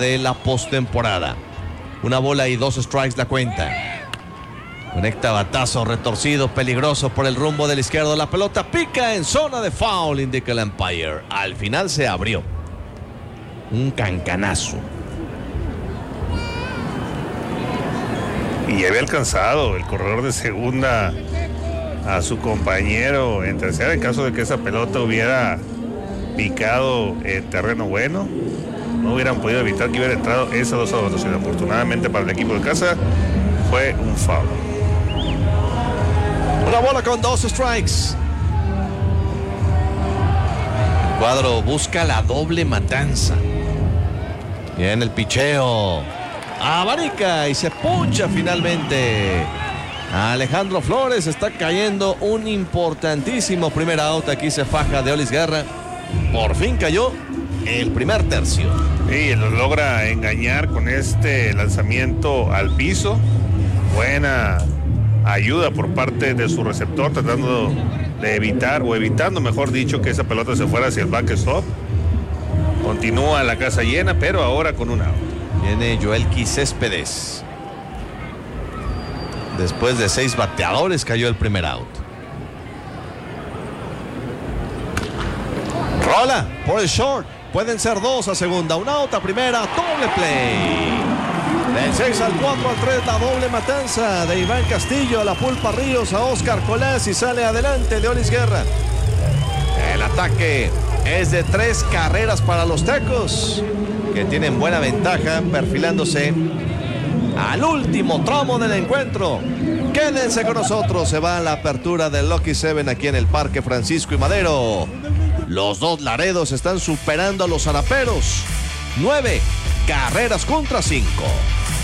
de la postemporada. 1 bola y 2 strikes la cuenta. Conecta batazo retorcido, peligroso por el rumbo del izquierdo. La pelota pica en zona de foul, indica el umpire. Al final se abrió. Un cancanazo. Y había alcanzado el corredor de segunda a su compañero en tercera en caso de que esa pelota hubiera picado en terreno bueno. No hubieran podido evitar que hubiera entrado esas 2 anotaciones. Afortunadamente para el equipo de casa fue un foul. 1 bola con 2 strikes. El cuadro busca la doble matanza. Bien el picheo. Abanica y se puncha finalmente. Alejandro Flores, está cayendo un importantísimo primer out. Aquí se faja Deolis Guerra. Por fin cayó el primer tercio. Y lo logra engañar con este lanzamiento al piso. Buena ayuda por parte de su receptor, tratando de evitar, o evitando, mejor dicho, que esa pelota se fuera hacia el backstop. Continúa la casa llena, pero ahora con un out. Viene Joelqui Céspedes. Después de 6 bateadores cayó el primer out. Rola por el short. Pueden ser 2 a segunda, un out a primera, doble play. Del 6 al 4 al 3, la doble matanza de Iván Castillo a la Pulpa Ríos, a Oscar Colás, y sale adelante Deolis Guerra. El ataque es de 3 carreras para los Tecos, que tienen buena ventaja perfilándose al último tramo del encuentro. Quédense con nosotros, se va a la apertura del Lucky Seven aquí en el Parque Francisco y Madero. Los 2 Laredos están superando a los Zaraperos. 9 carreras contra 5.